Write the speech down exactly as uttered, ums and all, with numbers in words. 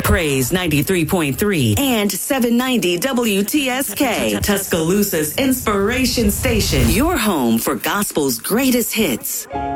Praise ninety-three point three and seven ninety W T S K, Tuscaloosa's inspiration station. Your home for gospel's greatest hits.